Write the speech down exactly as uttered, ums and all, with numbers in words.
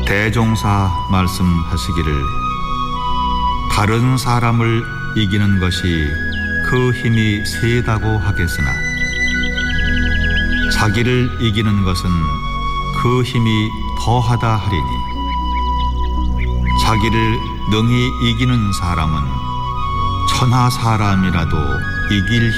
대종사 말씀하시기를 다른 사람을 이기는 것이 그 힘이 세다고 하겠으나 자기를 이기는 것은 그 힘이 더하다 하리니 자기를 능히 이기는 사람은 천하 사람이라도 이길